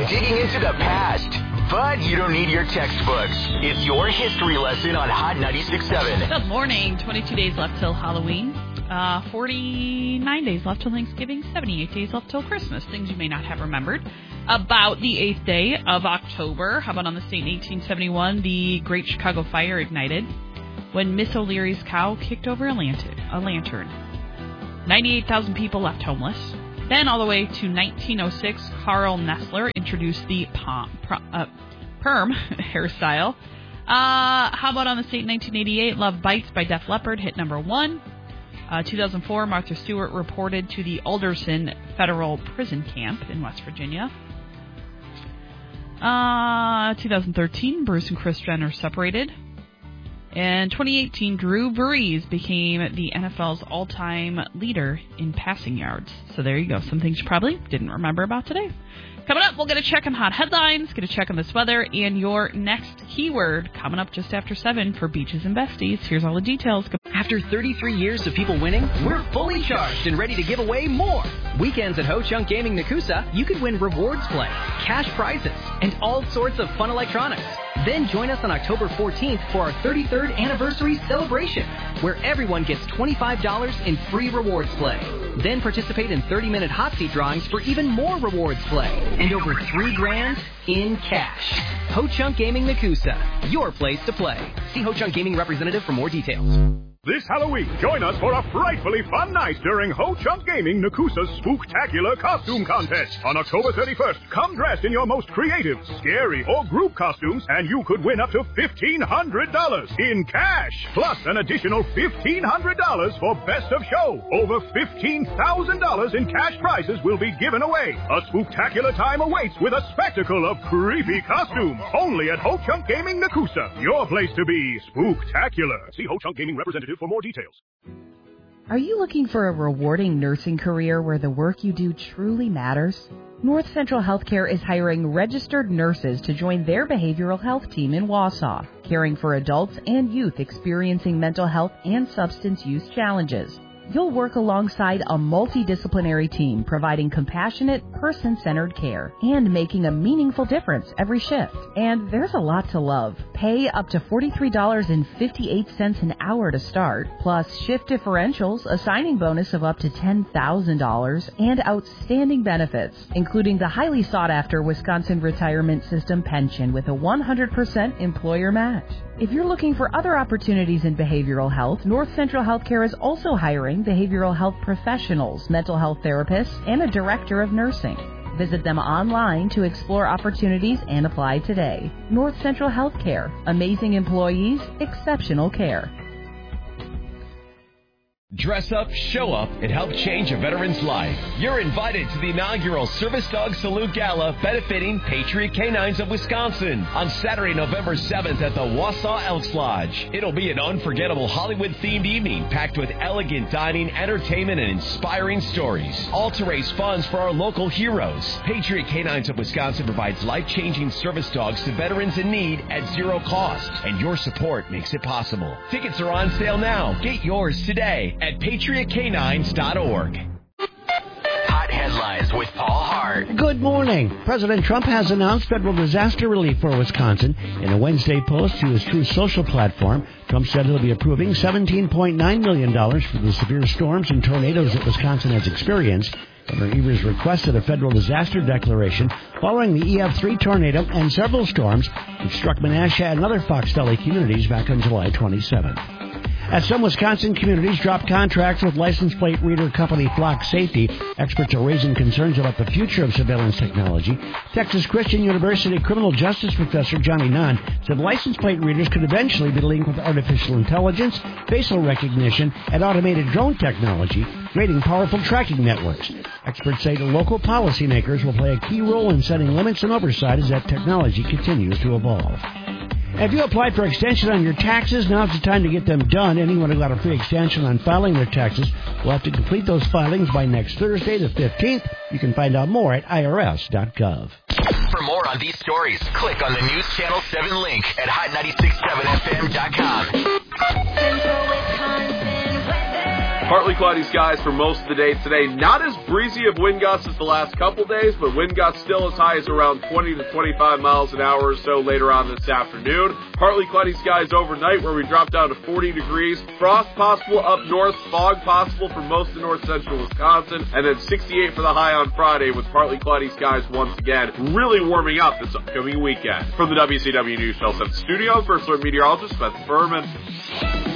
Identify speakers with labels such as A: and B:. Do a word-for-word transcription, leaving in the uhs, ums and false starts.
A: digging into the past. But you don't need your textbooks. It's your history lesson on Hot ninety-six point seven.
B: Good morning. twenty-two days left till Halloween. Uh, forty-nine days left till Thanksgiving. seventy-eight days left till Christmas. Things you may not have remembered. About the eighth day of October. How about on this date in eighteen seventy-one, the Great Chicago Fire ignited when Miss O'Leary's cow kicked over a lantern. A lantern. ninety-eight thousand people left homeless. Then all the way to nineteen oh six, Carl Nessler introduced the pom, pro, uh, perm hairstyle. Uh, how about on this date in nineteen eighty-eight, Love Bites by Def Leppard hit number one. Uh, two thousand four, Martha Stewart reported to the Alderson Federal Prison Camp in West Virginia. Uh, two thousand thirteen, Bruce and Kris Jenner separated. In twenty eighteen, Drew Brees became the N F L's all-time leader in passing yards. So there you go. Some things you probably didn't remember about today. Coming up, we'll get a check on hot headlines, get a check on this weather, and your next keyword coming up just after seven for Beaches and Besties. Here's all the details.
C: After thirty-three years of people winning, we're fully charged and ready to give away more. Weekends at Ho Chunk Gaming Nakusa, you could win rewards play, cash prizes, and all sorts of fun electronics. Then join us on October fourteenth for our thirty-third anniversary celebration, where everyone gets twenty-five dollars in free rewards play. Then participate in thirty-minute hot seat drawings for even more rewards play, and over three grand in cash. Ho Chunk Gaming Nakusa, your place to play. See Ho Chunk Gaming representative for more details.
D: This Halloween, join us for a frightfully fun night during Ho Chunk Gaming Nakusa's Spooktacular Costume Contest. On October thirty-first, come dressed in your most creative, scary, or group costumes, and you could win up to fifteen hundred dollars in cash, plus an additional fifteen hundred dollars for Best of Show. Over fifteen thousand dollars in cash prizes will be given away. A spooktacular time awaits with a spectacle of creepy costumes. Only at Ho Chunk Gaming Nakusa, your place to be spooktacular. See Ho Chunk Gaming representative for more details.
E: Are you looking for a rewarding nursing career where the work you do truly matters? North Central Healthcare is hiring registered nurses to join their behavioral health team in Wausau, caring for adults and youth experiencing mental health and substance use challenges. You'll work alongside a multidisciplinary team providing compassionate, person-centered care and making a meaningful difference every shift. And there's a lot to love. Pay up to forty-three dollars and fifty-eight cents an hour to start, plus shift differentials, a signing bonus of up to ten thousand dollars, and outstanding benefits, including the highly sought-after Wisconsin Retirement System pension with a one hundred percent employer match. If you're looking for other opportunities in behavioral health, North Central Healthcare is also hiring behavioral health professionals, mental health therapists, and a director of nursing. Visit them online to explore opportunities and apply today. North Central Healthcare. Amazing employees, exceptional care.
F: Dress up, show up, and help change a veteran's life. You're invited to the inaugural Service Dog Salute Gala benefiting Patriot Canines of Wisconsin on Saturday, November seventh at the Wausau Elks Lodge. It'll be an unforgettable Hollywood-themed evening packed with elegant dining, entertainment, and inspiring stories, all to raise funds for our local heroes. Patriot Canines of Wisconsin provides life-changing service dogs to veterans in need at zero cost, and your support makes it possible. Tickets are on sale now. Get yours today at patriot canines dot org.
A: Hot headlines with Paul Hart.
G: Good morning. President Trump has announced federal disaster relief for Wisconsin. In a Wednesday post to his Truth Social platform, Trump said he'll be approving seventeen point nine million dollars for the severe storms and tornadoes that Wisconsin has experienced. Governor Evers requested a federal disaster declaration following the E F three tornado and several storms which struck Menasha and other Fox Valley communities back on July twenty-seventh. As some Wisconsin communities drop contracts with license plate reader company Flock Safety, experts are raising concerns about the future of surveillance technology. Texas Christian University criminal justice professor Johnny Nunn said license plate readers could eventually be linked with artificial intelligence, facial recognition, and automated drone technology, creating powerful tracking networks. Experts say the local policymakers will play a key role in setting limits and oversight as that technology continues to evolve. If you applied for extension on your taxes, now's the time to get them done. Anyone who got a free extension on filing their taxes will have to complete those filings by next Thursday, the fifteenth. You can find out more at I R S dot gov.
A: For more on these stories, click on the News Channel seven link at hot nine six seven F M dot com. Central Wisconsin weather.
H: Partly cloudy skies for most of the day today. Not as breezy of wind gusts as the last couple days, but wind gusts still as high as around twenty to twenty-five miles an hour or so later on this afternoon. Partly cloudy skies overnight where we drop down to forty degrees. Frost possible up north, fog possible for most of north central Wisconsin, and then sixty-eight for the high on Friday with partly cloudy skies once again. Really warming up this upcoming weekend. From the W C W News Channel seven studio, First Alert meteorologist Beth Furman.